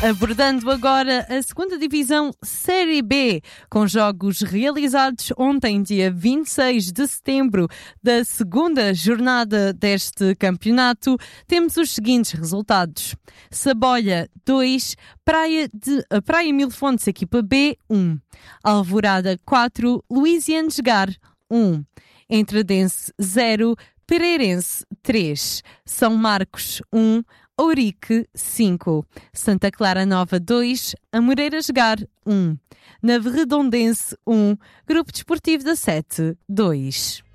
Abordando agora a segunda divisão Série B, com jogos realizados ontem, dia 26 de setembro, da segunda jornada deste campeonato, temos os seguintes resultados: Saboia 2, Praia Mil Fontes, equipa B, 1. Alvorada 4, Luisianesgar 1. Entradense 0, Pereirense 3. São Marcos 1, Ourique 5, Santa Clara Nova 2, Amoreiras-Gar 1, Nave Redondense 1, Grupo Desportivo da Sete 2.